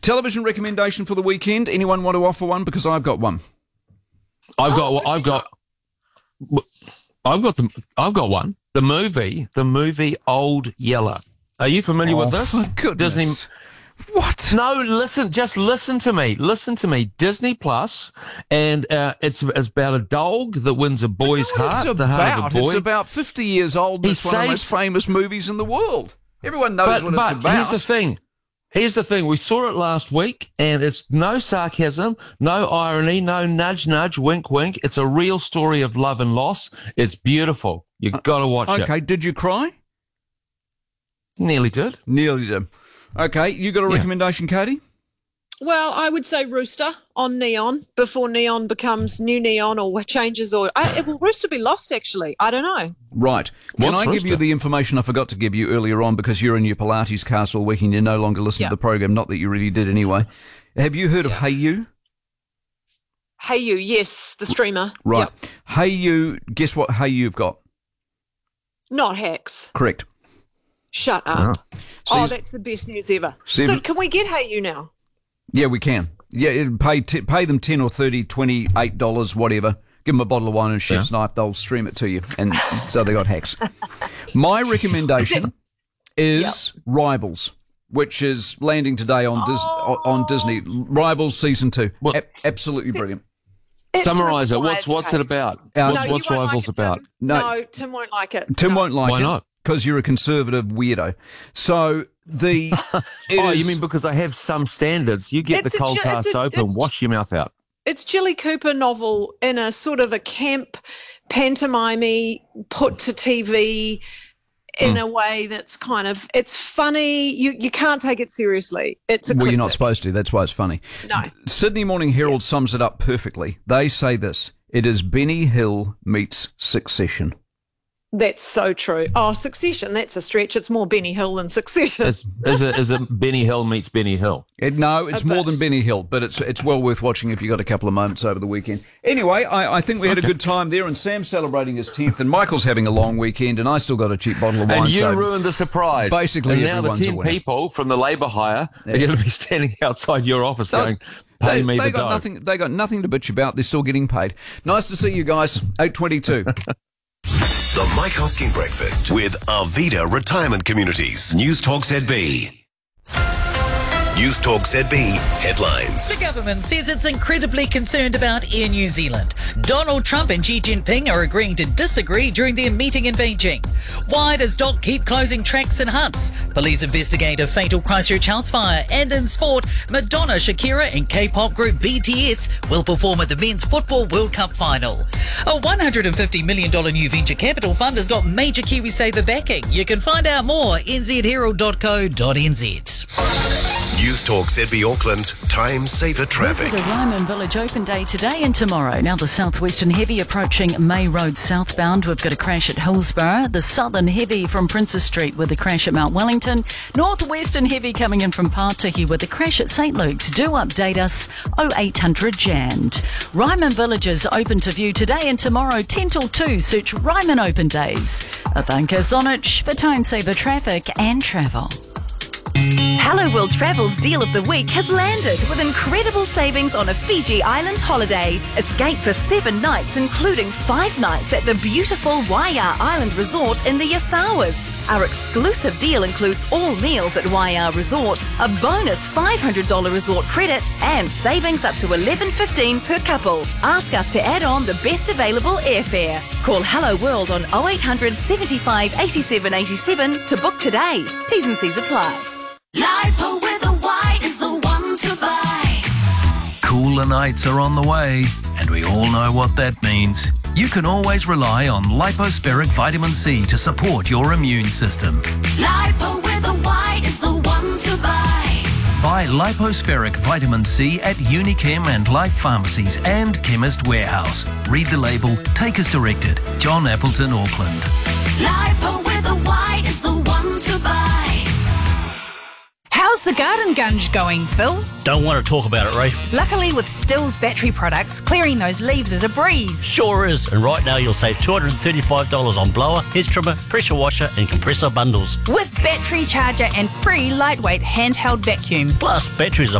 Television recommendation for the weekend. Anyone want to offer one? Because I've got one. I've got one. The movie Old Yeller. Are you familiar with this? For goodness. Disney. What? No, listen to me. Disney Plus, and it's about a dog that wins a boy's heart, the heart of a boy. It's about 50 years old. It's one of the most famous movies in the world. Everyone knows what it's about. Here's the thing. We saw it last week, and it's no sarcasm, no irony, no nudge, nudge, wink, wink. It's a real story of love and loss. It's beautiful. You've got to watch it. Okay, did you cry? Nearly did. Okay, you got a recommendation, Katie? Well, I would say Rooster on Neon before Neon becomes New Neon or changes will Rooster be lost, actually? I don't know. Right. Can I give you the information I forgot to give you earlier on because you're in your Pilates class all week and you no longer listen to the program, not that you really did anyway. Have you heard of Hey You? Hey You, yes, the streamer. Right. Yep. Hey You, guess what Hey You've got? Not hacks. Correct. Shut up. Oh, that's the best news ever. So can we get Hey You now? Yeah, we can. Yeah, pay them $10 or $30, $28, whatever. Give them a bottle of wine and a chef's knife. They'll stream it to you. And so they got hacks. My recommendation is Rivals, which is landing today on Disney. Rivals Season 2. Absolutely brilliant. Summarise it. What's it about? What's Rivals about? No, Tim won't like it. Tim won't like it. Why not? Because you're a conservative weirdo. So you mean because I have some standards? You get the cold car soap and wash your mouth out. It's Jilly Cooper novel in a sort of a camp pantomime put to TV in a way that's kind of, it's funny. You can't take it seriously. Well, you're not supposed to. That's why it's funny. No. Sydney Morning Herald sums it up perfectly. They say this: it is Benny Hill meets Succession. That's so true. Oh, Succession, that's a stretch. It's more Benny Hill than Succession. Is it Benny Hill meets Benny Hill? No, it's more than Benny Hill, but it's well worth watching if you've got a couple of moments over the weekend. Anyway, I think we had a good time there, and Sam's celebrating his 10th, and Michael's having a long weekend, and I still got a cheap bottle of wine. And you ruined the surprise. Basically, and now the 10 people from the labour hire are going to be standing outside your office going, pay me the dough. They got nothing to bitch about. They're still getting paid. Nice to see you guys. 8:22. The Mike Hosking Breakfast with Arvida Retirement Communities. News Talk ZB. News Talk ZB headlines. The government says it's incredibly concerned about Air New Zealand. Donald Trump and Xi Jinping are agreeing to disagree during their meeting in Beijing. Why does Doc keep closing tracks and huts? Police investigate a fatal Christchurch house fire. And in sport, Madonna, Shakira and K-pop group BTS will perform at the Men's Football World Cup final. A $150 million new venture capital fund has got major KiwiSaver backing. You can find out more at nzherald.co.nz. News Talk ZB Auckland, time saver traffic. The Ryman Village Open Day today and tomorrow. Now the Southwestern Heavy approaching May Road southbound. We've got a crash at Hillsborough. The Southern Heavy from Princess Street with a crash at Mount Wellington. Northwestern Heavy coming in from Pātihi with a crash at St Luke's. Do update us 0800 JAMmed. Ryman Village is open to view today and tomorrow 10 till 2. Search Ryman Open Days. Avanka Zonich for time saver traffic and travel. Hello World Travel's Deal of the Week has landed with incredible savings on a Fiji Island holiday. Escape for 7 nights, including 5 nights at the beautiful Waiā Island Resort in the Yasawas. Our exclusive deal includes all meals at Waiā Resort, a bonus $500 resort credit, and savings up to $11.15 per couple. Ask us to add on the best available airfare. Call Hello World on 0800 75 87 87 to book today. T's and C's apply. Lipo with a Y is the one to buy. Cooler nights are on the way, and we all know what that means. You can always rely on Lipospheric Vitamin C to support your immune system. Lipo with a Y is the one to buy. Buy Lipospheric Vitamin C at Unichem and Life Pharmacies and Chemist Warehouse. Read the label, take as directed. John Appleton, Auckland. Lipo with a Y is the one to buy. How's the garden gunge going, Phil? Don't want to talk about it, Ray. Luckily, with Stills battery products, clearing those leaves is a breeze. Sure is. And right now, you'll save $235 on blower, hedge trimmer, pressure washer and compressor bundles. With battery charger and free lightweight handheld vacuum. Plus, batteries are